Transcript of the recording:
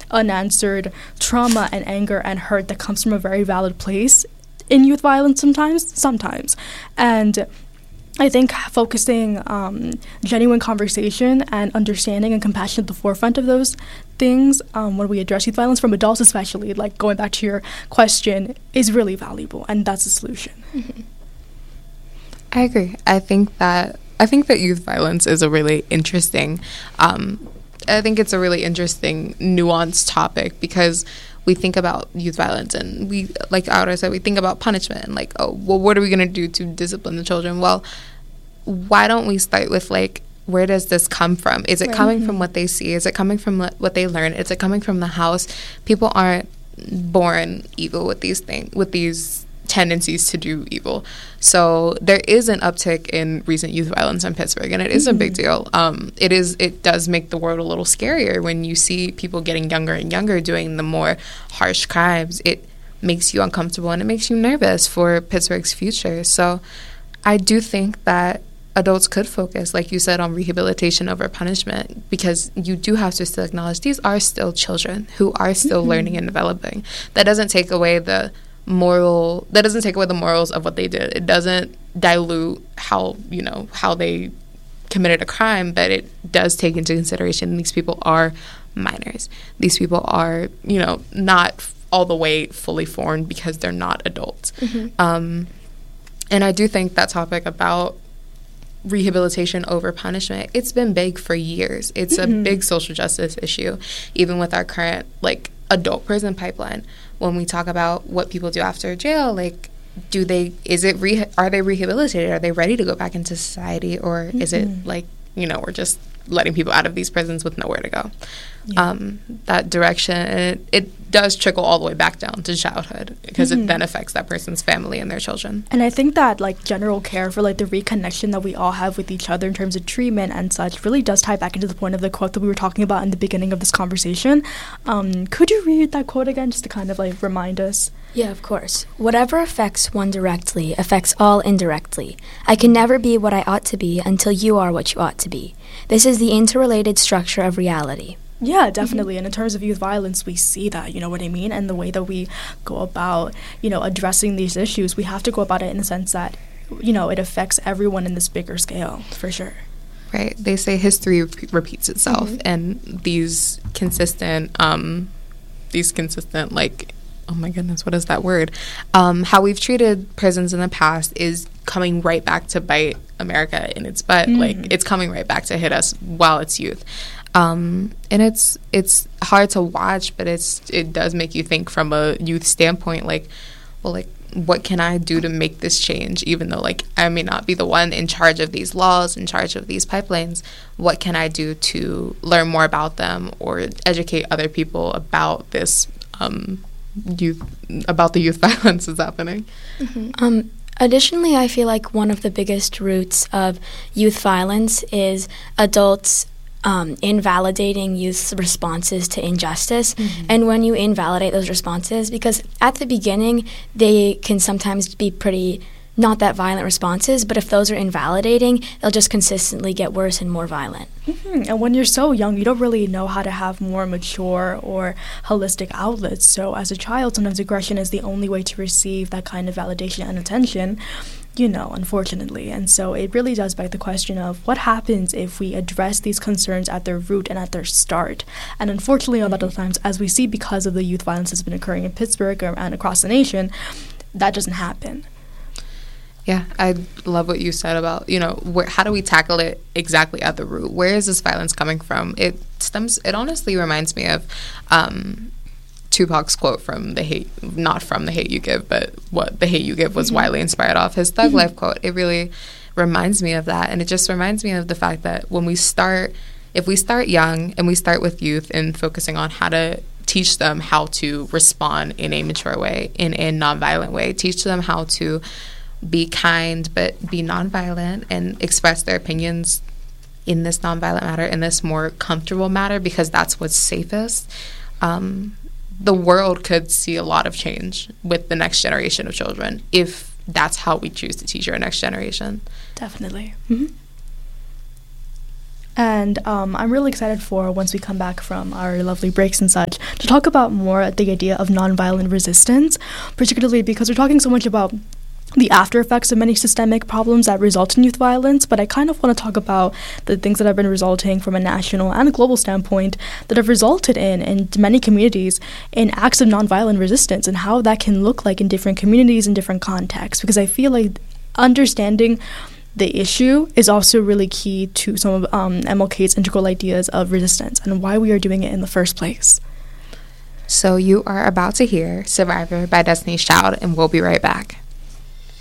unanswered trauma and anger and hurt that comes from a very valid place in youth violence sometimes. And I think focusing genuine conversation and understanding and compassion at the forefront of those things when we address youth violence, from adults especially, like going back to your question, is really valuable, and that's the solution. Mm-hmm. I agree. I think that youth violence is a really interesting, I think it's a really interesting, nuanced topic, because we think about youth violence and we, like Aura said, we think about punishment and like, oh, well, what are we going to do to discipline the children? Well, why don't we start with, like, where does this come from? Is it coming from what they see? Is it coming from what they learn? Is it coming from the house? People aren't born evil with these tendencies to do evil. So there is an uptick in recent youth violence in Pittsburgh, and it is a big deal. It does make the world a little scarier when you see people getting younger and younger doing the more harsh crimes. It makes you uncomfortable and it makes you nervous for Pittsburgh's future. So I do think that adults could focus, like you said, on rehabilitation over punishment, because you do have to still acknowledge these are still children who are still learning and developing. That doesn't take away the morals of what they did. It doesn't dilute how they committed a crime, but it does take into consideration these people are minors. These people are, not all the way fully formed because they're not adults. And I do think that topic about rehabilitation over punishment, it's been big for years. It's a big social justice issue, even with our current, like, adult prison pipeline. When we talk about what people do after jail, like, are they rehabilitated? Are they ready to go back into society? Or is it like, we're just letting people out of these prisons with nowhere to go? That direction, it does trickle all the way back down to childhood, because it then affects that person's family and their children. And I think that, like, general care for, like, the reconnection that we all have with each other in terms of treatment and such really does tie back into the point of the quote that we were talking about in the beginning of this conversation. Could you read that quote again, just to kind of, like, remind us? Yeah, of course. Whatever affects one directly affects all indirectly. I can never be what I ought to be until you are what you ought to be. This is the interrelated structure of reality. Yeah, definitely. And in terms of youth violence, we see that, you know what I mean? And the way that we go about, addressing these issues, we have to go about it in the sense that, it affects everyone in this bigger scale, for sure. Right. They say history repeats itself, and these consistent, like, oh my goodness, what is that word? How we've treated prisons in the past is coming right back to bite America in its butt. Like, it's coming right back to hit us while it's youth. And it's hard to watch, but it does make you think from a youth standpoint, like, well, like, what can I do to make this change? Even though, like, I may not be the one in charge of these laws, in charge of these pipelines, what can I do to learn more about them or educate other people about this about the youth violence that's happening? Additionally, I feel like one of the biggest roots of youth violence is adults invalidating youth's responses to injustice. And when you invalidate those responses, because at the beginning they can sometimes be pretty not that violent responses, but if those are invalidating, they'll just consistently get worse and more violent. And when you're so young, you don't really know how to have more mature or holistic outlets. So as a child, sometimes aggression is the only way to receive that kind of validation and attention, unfortunately. And so it really does beg the question of what happens if we address these concerns at their root and at their start. And unfortunately, a lot of times, as we see because of the youth violence that's been occurring in Pittsburgh and across the nation, that doesn't happen. Yeah, I love what you said about, how do we tackle it exactly at the root? Where is this violence coming from? It honestly reminds me of Tupac's quote from not from The Hate U Give, but what The Hate U Give was widely inspired off, his Thug Life quote. It really reminds me of that. And it just reminds me of the fact that if we start young and we start with youth and focusing on how to teach them how to respond in a mature way, in a nonviolent way, teach them how to be kind but be nonviolent and express their opinions in this nonviolent manner, in this more comfortable manner, because that's what's safest. The world could see a lot of change with the next generation of children if that's how we choose to teach our next generation. Definitely. And I'm really excited for, once we come back from our lovely breaks and such, to talk about more the idea of nonviolent resistance, particularly because we're talking so much about the after effects of many systemic problems that result in youth violence, but I kind of want to talk about the things that have been resulting from a national and a global standpoint that have resulted in many communities in acts of nonviolent resistance, and how that can look like in different communities and different contexts, because I feel like understanding the issue is also really key to some of MLK's integral ideas of resistance and why we are doing it in the first place. So you are about to hear Survivor by Destiny's Child, and we'll be right back.